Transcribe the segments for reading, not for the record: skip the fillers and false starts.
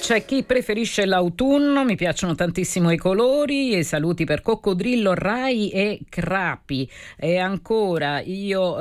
C'è chi preferisce l'autunno, mi piacciono tantissimo i colori, e saluti per Coccodrillo, Rai e Crapi. E ancora io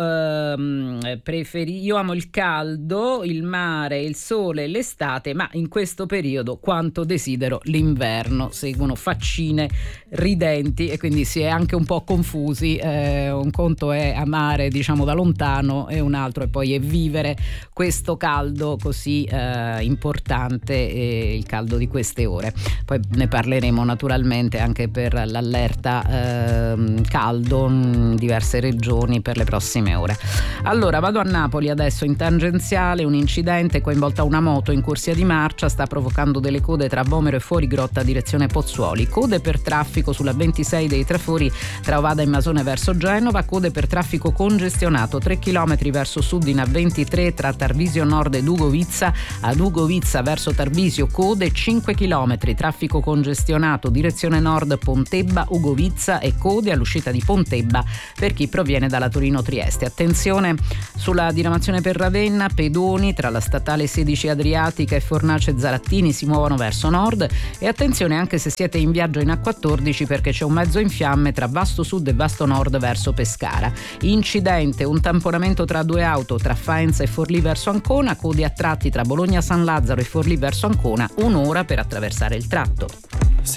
amo il caldo, il mare, il sole, l'estate, ma in questo periodo quanto desidero l'inverno. Seguono faccine ridenti e quindi si è anche un po' confusi. Un conto è amare, diciamo, da lontano, e un altro è poi è vivere questo caldo così importante, il caldo di queste ore. Poi ne parleremo naturalmente anche per l'allerta caldo in diverse regioni per le prossime ore. Allora vado a Napoli adesso, in tangenziale un incidente, coinvolta una moto in corsia di marcia, sta provocando delle code tra Vomero e Fuorigrotta direzione Pozzuoli, code per traffico sulla 26 dei Trafori tra Ovada e Masone verso Genova, code per traffico congestionato 3 km verso sud in A23 tra Tarvisio Nord ed Ugovizza, ad Ugovizza verso Tarvisio code 5 km, traffico congestionato direzione nord Pontebba, Ugovizza e code all'uscita di Pontebba per chi proviene dalla Torino-Trieste. Attenzione sulla diramazione per Ravenna, pedoni tra la statale 16 Adriatica e Fornace Zarattini si muovono verso nord, e attenzione anche se siete in viaggio in A14 perché c'è un mezzo in fiamme tra Vasto Sud e Vasto Nord verso Pescara. Incidente, un tamponamento tra due auto tra Faenza e Forlì verso Ancona, code a tratti tra Bologna San Lazzaro e Forlì verso Ancona, un'ora per attraversare il tratto.